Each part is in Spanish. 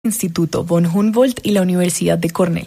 Instituto von Humboldt y la Universidad de Cornell.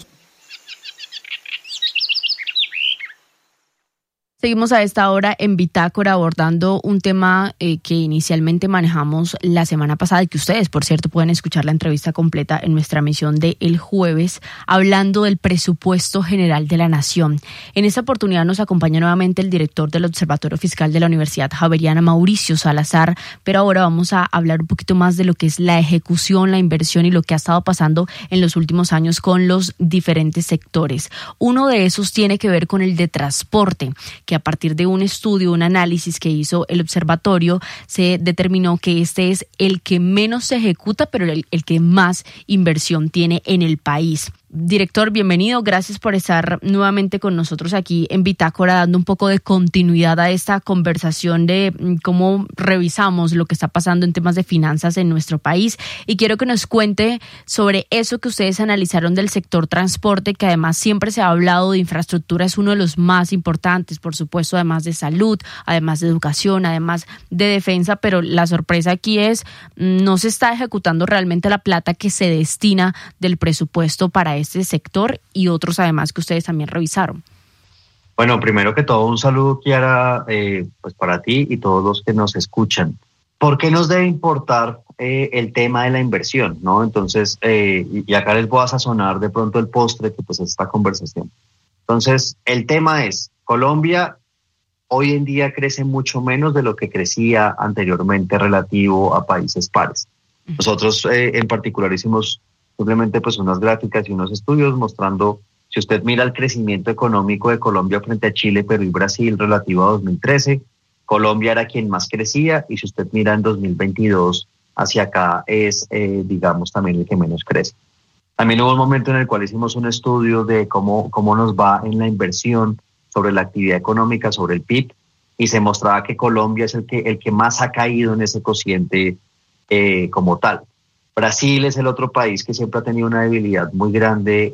Seguimos a esta hora en Bitácora abordando un tema que inicialmente manejamos la semana pasada y que ustedes, por cierto, pueden escuchar la entrevista completa en nuestra emisión de el jueves, hablando del presupuesto general de la Nación. En esta oportunidad nos acompaña nuevamente el director del Observatorio Fiscal de la Universidad Javeriana, Mauricio Salazar, pero ahora vamos a hablar un poquito más de lo que es la ejecución, la inversión y lo que ha estado pasando en los últimos años con los diferentes sectores. Uno de esos tiene que ver con el de transporte, que a partir de un estudio, un análisis que hizo el observatorio, se determinó que este es el que menos se ejecuta, pero el que más inversión tiene en el país. Director, bienvenido. Gracias por estar nuevamente con nosotros aquí en Bitácora, dando un poco de continuidad a esta conversación de cómo revisamos lo que está pasando en temas de finanzas en nuestro país. Y quiero que nos cuente sobre eso que ustedes analizaron del sector transporte, que además siempre se ha hablado de infraestructura, es uno de los más importantes, por supuesto, además de salud, además de educación, además de defensa, pero la sorpresa aquí es no se está ejecutando realmente la plata que se destina del presupuesto para este sector y otros además que ustedes también revisaron. Bueno, primero que todo un saludo, Kiara, pues para ti y todos los que nos escuchan. ¿Por qué nos debe importar el tema de la inversión, ¿no? Entonces, y acá les voy a sazonar de pronto el postre que pues es esta conversación. Entonces, el tema es, Colombia hoy en día crece mucho menos de lo que crecía anteriormente relativo a países pares. Nosotros en particular hicimos simplemente pues unas gráficas y unos estudios mostrando, si usted mira el crecimiento económico de Colombia frente a Chile, Perú y Brasil relativo a 2013, Colombia era quien más crecía, y si usted mira en 2022 hacia acá es, digamos, también el que menos crece. También hubo un momento en el cual hicimos un estudio de cómo nos va en la inversión sobre la actividad económica, sobre el PIB, y se mostraba que Colombia es el que más ha caído en ese cociente como tal. Brasil es el otro país que siempre ha tenido una debilidad muy grande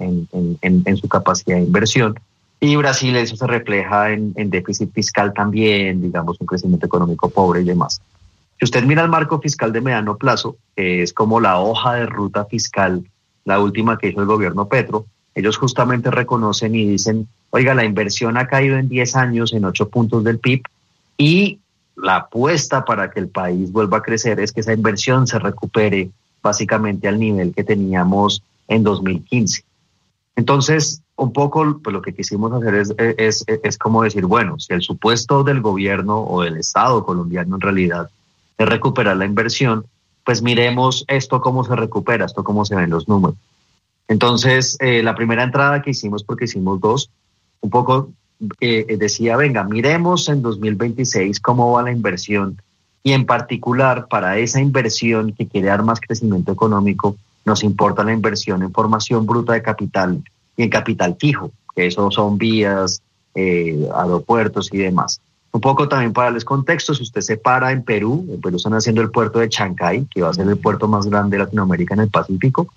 en su capacidad de inversión, y Brasil eso se refleja en déficit fiscal también, digamos, un crecimiento económico pobre y demás. Si usted mira el marco fiscal de mediano plazo, que es como la hoja de ruta fiscal, la última que hizo el gobierno Petro, ellos justamente reconocen y dicen, oiga, la inversión ha caído en 10 años en 8 puntos del PIB, y la apuesta para que el país vuelva a crecer es que esa inversión se recupere básicamente al nivel que teníamos en 2015. Entonces, un poco pues, lo que quisimos hacer es como decir, bueno, si el supuesto del gobierno o del Estado colombiano en realidad es recuperar la inversión, pues miremos esto cómo se recupera, esto cómo se ven los números. Entonces, la primera entrada que hicimos, porque hicimos dos, un poco decía, venga, miremos en 2026 cómo va la inversión, y en particular para esa inversión que quiere dar más crecimiento económico, nos importa la inversión en formación bruta de capital y en capital fijo, que eso son vías, aeropuertos y demás. Un poco también para darles contexto, si usted se para en Perú están haciendo el puerto de Chancay, que va a ser el puerto más grande de Latinoamérica en el Pacífico,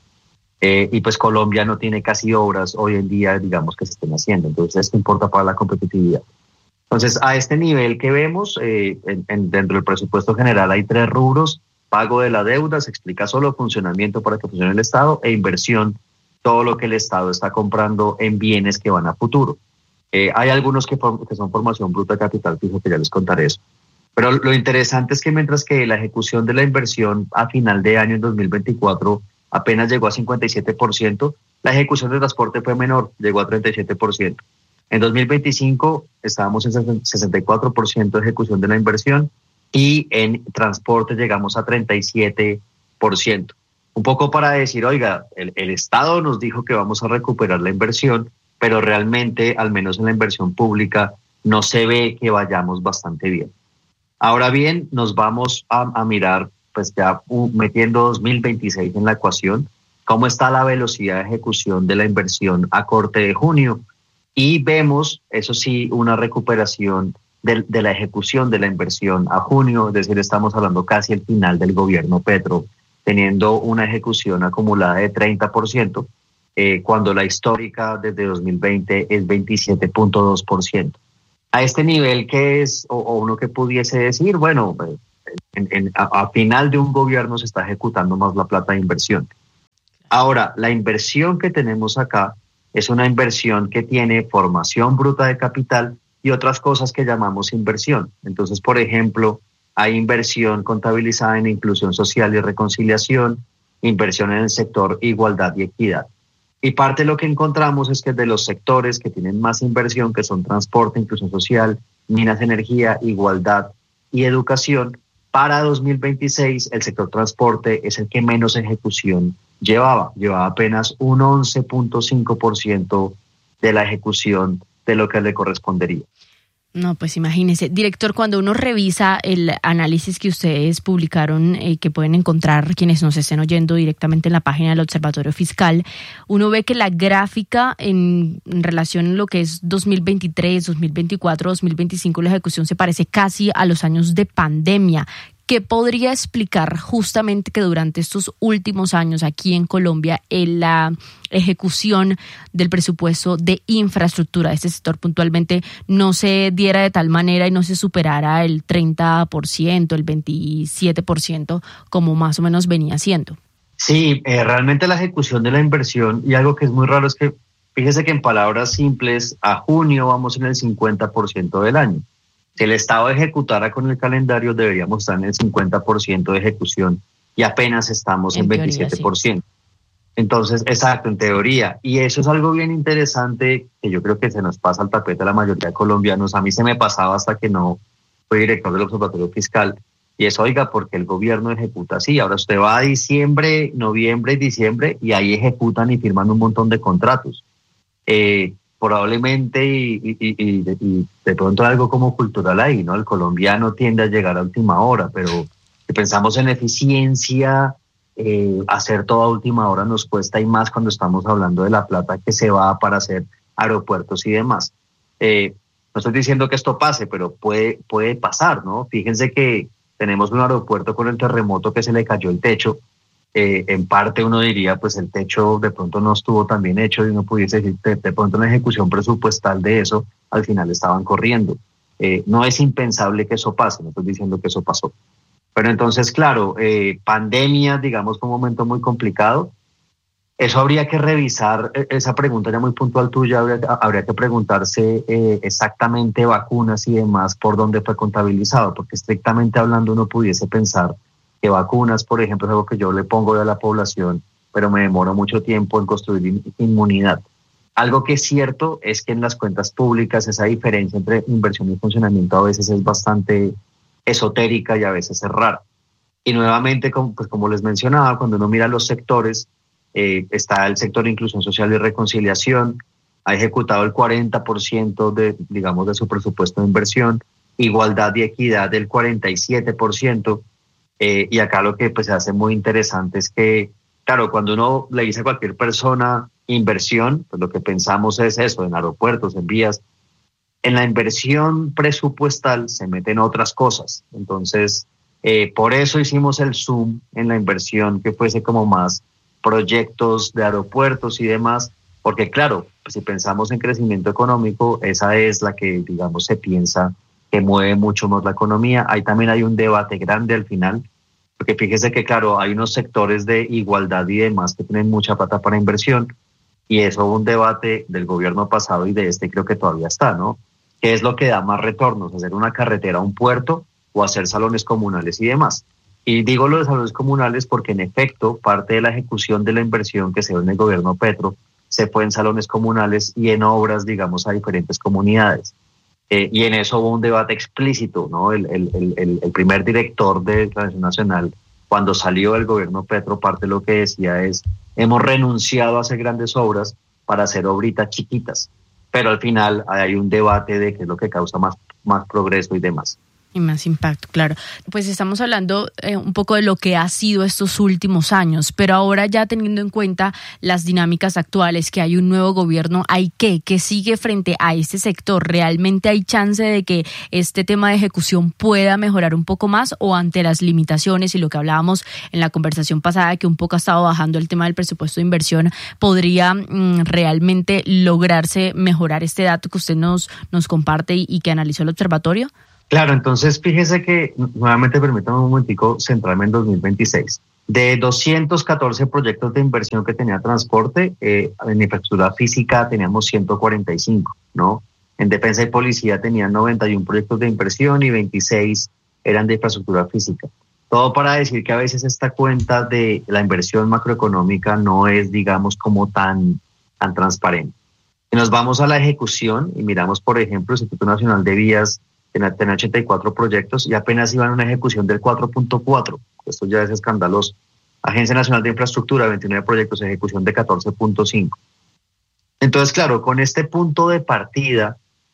y pues Colombia no tiene casi obras hoy en día, digamos, que se estén haciendo. Entonces esto importa para la competitividad. Entonces a este nivel que vemos, dentro del presupuesto general hay 3 rubros: pago de la deuda, se explica solo funcionamiento para que funcione el Estado, e inversión, todo lo que el Estado está comprando en bienes que van a futuro. Hay algunos que son formación bruta de capital fijo, que ya les contaré eso. Pero lo interesante es que mientras que la ejecución de la inversión a final de año en 2024 apenas llegó a 57%, la ejecución de transporte fue menor, llegó a 37%. En 2025 estábamos en 64% de ejecución de la inversión, y en transporte llegamos a 37%. Un poco para decir, oiga, el Estado nos dijo que vamos a recuperar la inversión, pero realmente, al menos en la inversión pública, no se ve que vayamos bastante bien. Ahora bien, nos vamos a mirar, pues ya metiendo 2026 en la ecuación, cómo está la velocidad de ejecución de la inversión a corte de junio, y vemos, eso sí, una recuperación de la ejecución de la inversión a junio, es decir, estamos hablando casi el final del gobierno Petro, teniendo una ejecución acumulada de 30%, cuando la histórica desde 2020 es 27.2%. A este nivel, que es, o uno que pudiese decir, bueno, a final de un gobierno se está ejecutando más la plata de inversión. Ahora, la inversión que tenemos acá es una inversión que tiene formación bruta de capital y otras cosas que llamamos inversión. Entonces, por ejemplo, hay inversión contabilizada en inclusión social y reconciliación, inversión en el sector igualdad y equidad. Y parte de lo que encontramos es que de los sectores que tienen más inversión, que son transporte, inclusión social, minas, energía, igualdad y educación, para 2026 el sector transporte es el que menos ejecución llevaba apenas un 11.5% de la ejecución de lo que le correspondería. No, pues imagínese. Director, cuando uno revisa el análisis que ustedes publicaron, que pueden encontrar quienes nos estén oyendo directamente en la página del Observatorio Fiscal, uno ve que la gráfica en relación a lo que es 2023, 2024, 2025, la ejecución se parece casi a los años de pandemia. ¿Qué podría explicar justamente que durante estos últimos años aquí en Colombia la ejecución del presupuesto de infraestructura de este sector puntualmente no se diera de tal manera y no se superara el 30%, el 27% como más o menos venía siendo? Sí, realmente la ejecución de la inversión, y algo que es muy raro es que, fíjese que en palabras simples, a junio vamos en el 50% del año. Si el Estado ejecutara con el calendario, deberíamos estar en el 50% de ejecución y apenas estamos en 27%. Sí. Entonces, exacto, en teoría. Y eso es algo bien interesante que yo creo que se nos pasa al tapete a la mayoría de colombianos. A mí se me pasaba hasta que no fui director del Observatorio Fiscal. Y es, oiga, porque el gobierno ejecuta así. Ahora usted va a diciembre, noviembre y diciembre y ahí ejecutan y firman un montón de contratos. Probablemente y de pronto algo como cultural ahí, ¿no? El colombiano tiende a llegar a última hora, pero si pensamos en eficiencia, hacer todo a última hora nos cuesta y más cuando estamos hablando de la plata que se va para hacer aeropuertos y demás. No estoy diciendo que esto pase, pero puede pasar, ¿no? Fíjense que tenemos un aeropuerto con el terremoto que se le cayó el techo. En parte uno diría, pues el techo de pronto no estuvo tan bien hecho y uno pudiese decir, de pronto en la ejecución presupuestal de eso, al final estaban corriendo. No es impensable que eso pase, no estoy diciendo que eso pasó. Pero entonces, claro, pandemia, digamos, fue un momento muy complicado. Eso habría que revisar, esa pregunta ya muy puntual tuya, habría que preguntarse exactamente vacunas y demás, por dónde fue contabilizado, porque estrictamente hablando uno pudiese pensar que vacunas, por ejemplo, es algo que yo le pongo a la población, pero me demoro mucho tiempo en construir inmunidad. Algo que es cierto es que en las cuentas públicas esa diferencia entre inversión y funcionamiento a veces es bastante esotérica y a veces es rara. Y nuevamente, como les mencionaba, cuando uno mira los sectores, está el sector de inclusión social y reconciliación, ha ejecutado el 40% de su presupuesto de inversión, igualdad y equidad del 47%, y acá lo que pues se hace muy interesante es que, claro, cuando uno le dice a cualquier persona inversión, pues lo que pensamos es eso, en aeropuertos, en vías. En la inversión presupuestal se meten otras cosas. Entonces, por eso hicimos el zoom en la inversión que fuese como más proyectos de aeropuertos y demás, porque claro, pues si pensamos en crecimiento económico, esa es la que, digamos, se piensa que mueve mucho más la economía. Ahí también hay un debate grande al final, porque fíjese que, claro, hay unos sectores de igualdad y demás que tienen mucha plata para inversión, y eso un debate del gobierno pasado y de este creo que todavía está, ¿no? ¿Qué es lo que da más retornos? ¿Hacer una carretera, un puerto o hacer salones comunales y demás? Y digo lo de salones comunales porque en efecto parte de la ejecución de la inversión que se dio en el gobierno Petro se fue en salones comunales y en obras, digamos, a diferentes comunidades. Y en eso hubo un debate explícito, ¿no? El primer director de Transición Nacional, cuando salió del gobierno Petro, parte de lo que decía es, hemos renunciado a hacer grandes obras para hacer obritas chiquitas. Pero al final hay un debate de qué es lo que causa más progreso y demás. Y más impacto, claro. Pues estamos hablando un poco de lo que ha sido estos últimos años, pero ahora ya teniendo en cuenta las dinámicas actuales, que hay un nuevo gobierno, ¿hay qué sigue frente a este sector? ¿Realmente hay chance de que este tema de ejecución pueda mejorar un poco más, o ante las limitaciones y lo que hablábamos en la conversación pasada, que un poco ha estado bajando el tema del presupuesto de inversión, podría realmente lograrse mejorar este dato que usted nos comparte y que analizó el observatorio? Claro, entonces fíjese que, nuevamente permítame un momentico centrarme en 2026. De 214 proyectos de inversión que tenía transporte, en infraestructura física teníamos 145, ¿no? En defensa y policía tenían 91 proyectos de inversión y 26 eran de infraestructura física. Todo para decir que a veces esta cuenta de la inversión macroeconómica no es, digamos, como tan transparente. Si nos vamos a la ejecución y miramos, por ejemplo, el Instituto Nacional de Vías tenía 84 proyectos y apenas iban a una ejecución del 4.4. Esto ya es escandaloso. Agencia Nacional de Infraestructura, 29 proyectos, ejecución de 14.5. Entonces, claro, con este punto de partida,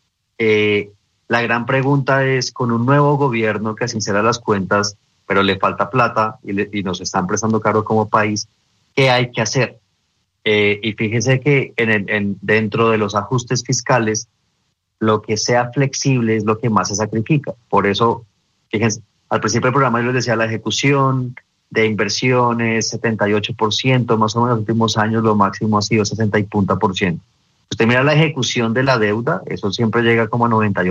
la gran pregunta es, con un nuevo gobierno que sincera las cuentas, pero le falta plata y nos están prestando caro como país, ¿qué hay que hacer? Y fíjese que dentro de los ajustes fiscales, lo que sea flexible es lo que más se sacrifica. Por eso, fíjense, al principio del programa yo les decía, la ejecución de inversiones, 78%, más o menos en los últimos años lo máximo ha sido 60 y punta por ciento. Usted mira la ejecución de la deuda, eso siempre llega como a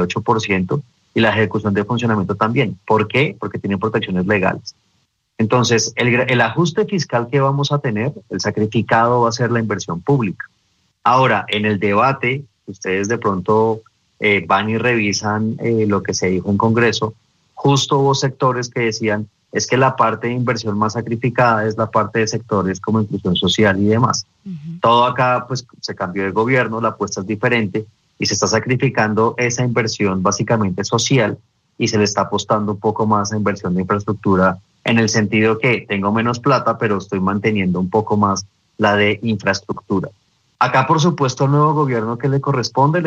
98%, y la ejecución de funcionamiento también. ¿Por qué? Porque tiene protecciones legales. Entonces, el ajuste fiscal que vamos a tener, el sacrificado va a ser la inversión pública. Ahora, en el debate, ustedes de pronto van y revisan lo que se dijo en Congreso, justo hubo sectores que decían, es que la parte de inversión más sacrificada es la parte de sectores como inclusión social y demás. Uh-huh. Todo acá pues se cambió de gobierno, la apuesta es diferente y se está sacrificando esa inversión básicamente social y se le está apostando un poco más a inversión de infraestructura en el sentido que tengo menos plata, pero estoy manteniendo un poco más la de infraestructura. Acá, por supuesto, al nuevo gobierno que le corresponde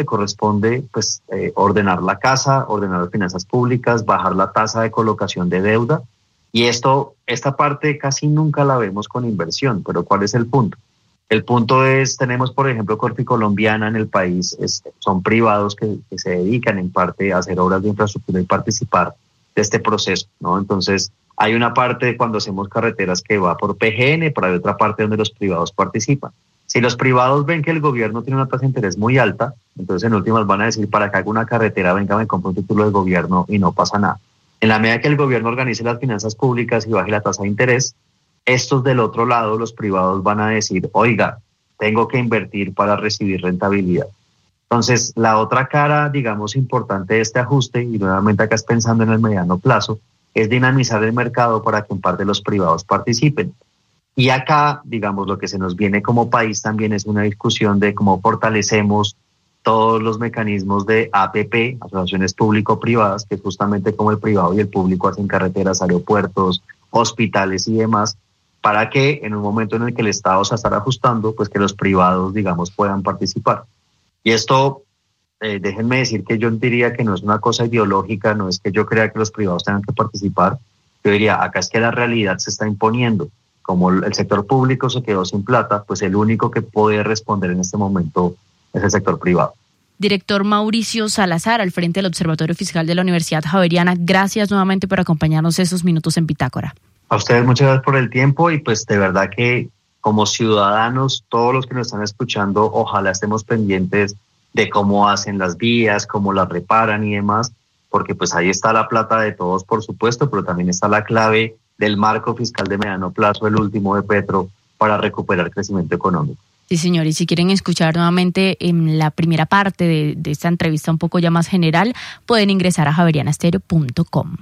pues ordenar la casa, ordenar las finanzas públicas, bajar la tasa de colocación de deuda. Y esta parte casi nunca la vemos con inversión, pero ¿cuál es el punto? El punto es, tenemos por ejemplo Corfi Colombiana en el país, son privados que se dedican en parte a hacer obras de infraestructura y participar de este proceso, ¿no? Entonces hay una parte cuando hacemos carreteras que va por PGN, pero hay otra parte donde los privados participan. Si los privados ven que el gobierno tiene una tasa de interés muy alta, entonces en últimas van a decir, para que haga una carretera, venga, me compro un título de gobierno y no pasa nada. En la medida que el gobierno organice las finanzas públicas y baje la tasa de interés, estos del otro lado, los privados, van a decir, oiga, tengo que invertir para recibir rentabilidad. Entonces, la otra cara, digamos, importante de este ajuste, y nuevamente acá es pensando en el mediano plazo, es dinamizar el mercado para que en parte los privados participen. Y acá, digamos, lo que se nos viene como país también es una discusión de cómo fortalecemos todos los mecanismos de APP, asociaciones público-privadas, que justamente como el privado y el público hacen carreteras, aeropuertos, hospitales y demás, para que en un momento en el que el Estado se estará ajustando, pues que los privados, digamos, puedan participar. Y esto, déjenme decir que yo diría que no es una cosa ideológica, no es que yo crea que los privados tengan que participar, yo diría, acá es que la realidad se está imponiendo. Como el sector público se quedó sin plata, pues el único que puede responder en este momento es el sector privado. Director Mauricio Salazar, al frente del Observatorio Fiscal de la Universidad Javeriana, gracias nuevamente por acompañarnos esos minutos en Bitácora. A ustedes muchas gracias por el tiempo y pues de verdad que como ciudadanos, todos los que nos están escuchando, ojalá estemos pendientes de cómo hacen las vías, cómo las reparan y demás, porque pues ahí está la plata de todos, por supuesto, pero también está la clave del marco fiscal de mediano plazo, el último de Petro, para recuperar crecimiento económico. Sí, señor, y si quieren escuchar nuevamente en la primera parte de esta entrevista un poco ya más general, pueden ingresar a javerianastereo.com.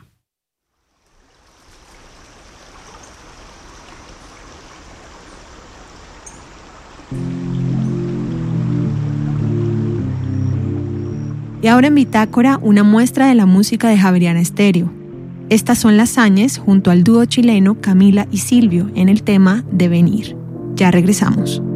Y ahora en Bitácora, una muestra de la música de Javeriana Estéreo. Estas son las Áñez junto al dúo chileno Camila y Silvio en el tema Devenir. Ya regresamos.